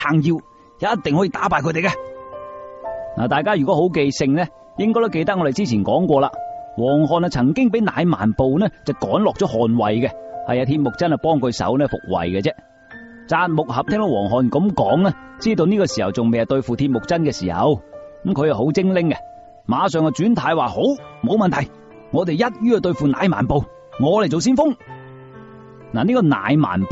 撐腰，一定可以打敗佢哋嘅。嗱，大家如果好記性呢，應該都記得我哋之前講過啦。黃漢曾經俾乃萬部呢就趕落咗漢位嘅，係鐵木真幫佢手呢復位嘅啫。札木合聽到黃漢咁講呢，知道呢個時候仲未係對付鐵木真嘅時候，咁佢又好精靈嘅，馬上就轉態話好，冇問題，我哋一於去對付乃萬部，我嚟做先鋒。嗱，呢個乃萬部